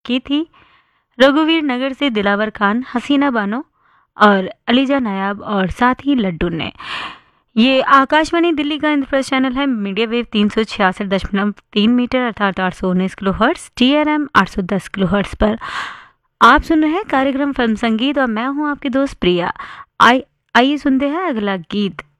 की थी। रघुवीर नगर से दिलावर खान, हसीना बानो और अलीजा नायाब और साथ ही लड्डू ने। ये आकाशवाणी दिल्ली का इंफ्रास्ट्रक्चर चैनल है। मीडिया वेव 366.3 मीटर अर्थात 819 kilo hertz, TRM 810 kilo hertz पर आप सुन रहे हैं कार्यक्रम फिल्म संगीत और मैं हूं आपकी दोस्त प्रिया। आइए सुनते हैं अगला गीत।